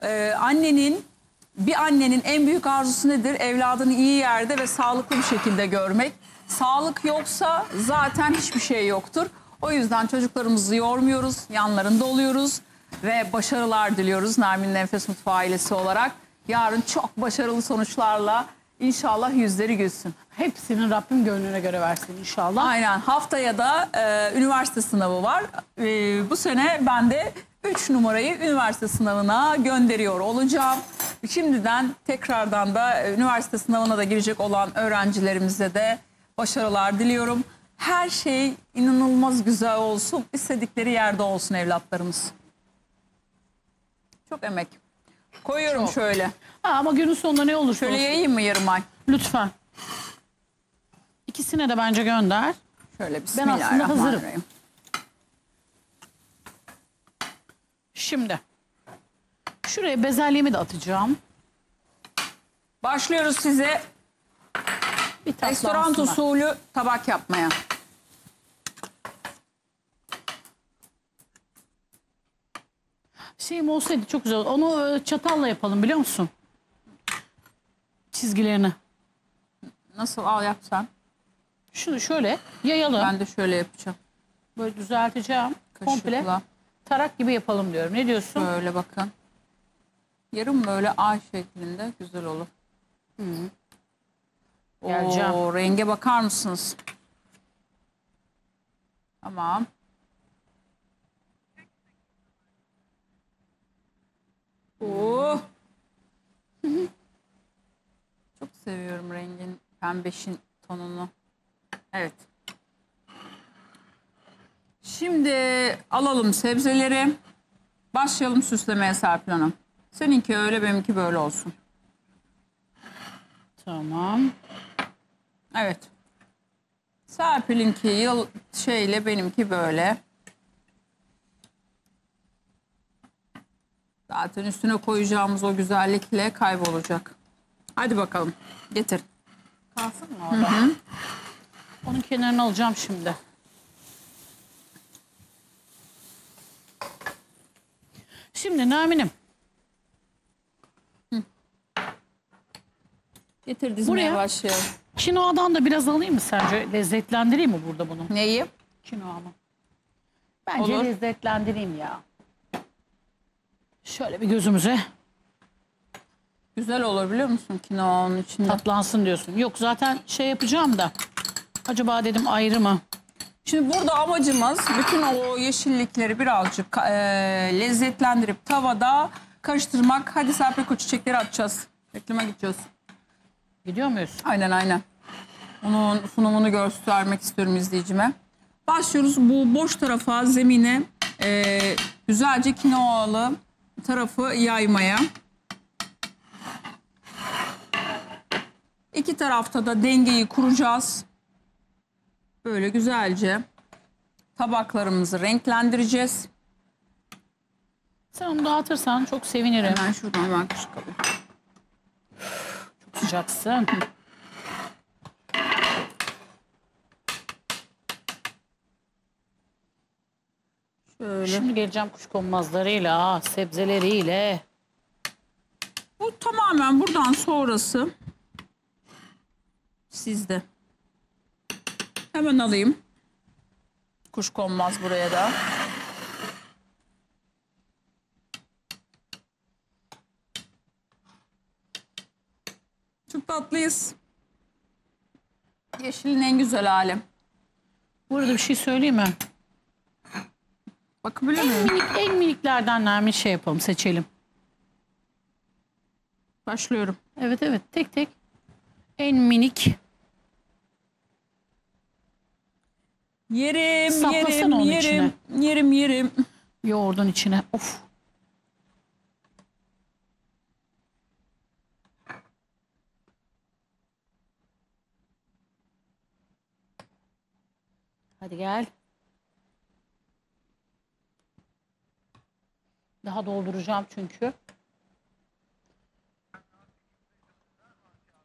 Bir annenin en büyük arzusu nedir? Evladını iyi yerde ve sağlıklı bir şekilde görmek. Sağlık yoksa zaten hiçbir şey yoktur. O yüzden çocuklarımızı yormuyoruz, yanlarında oluyoruz ve başarılar diliyoruz Nermin'in Enfes Mutfağı ailesi olarak. Yarın çok başarılı sonuçlarla inşallah yüzleri gülsün. Hepsinin Rabbim gönlüne göre versin inşallah. Aynen, haftaya da üniversite sınavı var. Bu sene ben de 3 numarayı üniversite sınavına gönderiyor olacağım. Şimdiden tekrardan da üniversite sınavına da girecek olan öğrencilerimize de başarılar diliyorum. Her şey inanılmaz güzel olsun, istedikleri yerde olsun evlatlarımız. Çok emek. Koyuyorum Çok. şöyle. Ama günün sonunda ne olursa Şöyle olsun. yayayım mı yarım ay? Lütfen. İkisine de bence gönder. Şöyle Ben aslında bismillahirrahmanirrahim. hazırım. Şimdi. Şuraya bezelyemi de atacağım. Başlıyoruz size Bir restoran tatlansınlar. usulü tabak yapmaya. Şeyim olsaydı çok güzel olur. Onu çatalla yapalım biliyor musun? Çizgilerini. Nasıl, al yap sen. Şunu şöyle yayalım. Ben de şöyle yapacağım. Böyle düzelteceğim. Komple Kaşıkla. tarak gibi yapalım diyorum. Ne diyorsun? Böyle bakın. Yarım böyle ay şeklinde güzel olur. Geleceğim. Oo, renge bakar mısınız? Tamam. Oo. Çok seviyorum rengin pembeşin tonunu. Evet. Şimdi alalım sebzeleri. Başlayalım süslemeye Serpil Hanım. Seninki öyle, benimki böyle olsun. Tamam. Evet. Serpil'inki şeyle, benimki böyle. Zaten üstüne koyacağımız o güzellikle kaybolacak. Hadi bakalım. Getir. Kalsın mı orada? Onun kenarını alacağım şimdi. Şimdi Nermin'im. Getir, dizmeye Buraya. başlayalım. Kinoadan da biraz alayım mı sence? Lezzetlendireyim mi burada bunu? Neyi? Kinoamı. Bence Olur. lezzetlendireyim ya. Şöyle bir gözümüze Güzel olur biliyor musun kinoanın içinde? tatlansın diyorsun. Yok zaten şey yapacağım da. Acaba dedim ayrı mı? Şimdi burada amacımız bütün o yeşillikleri birazcık lezzetlendirip tavada karıştırmak. Hadi Serpil, o çiçekleri atacağız. Reklama gideceğiz. Gidiyor muyuz? Aynen. Onun sunumunu göstermek istiyorum izleyicime. Başlıyoruz bu boş tarafa, zemine güzelce kinoalı tarafı yaymaya. İki tarafta da dengeyi kuracağız. Böyle güzelce tabaklarımızı renklendireceğiz. Sen onu dağıtırsan çok sevinirim. Hemen şuradan ben kaşık alayım. Çok sıcaksın. Şöyle. Şimdi geleceğim kuşkonmazlarıyla, sebzeleriyle. Bu tamamen buradan sonrası sizde. Hemen alayım. Kuşkonmaz buraya da. Çok tatlıyız. Yeşilin en güzel hali. Bu arada bir şey söyleyeyim mi? Bakabilir miyim? En miniklerden Nermin şey yapalım, seçelim. Başlıyorum. Evet tek tek. En minik. Yerim, Saplasana onun yerim. Yoğurdun içine. Of. Hadi gel. Daha dolduracağım çünkü.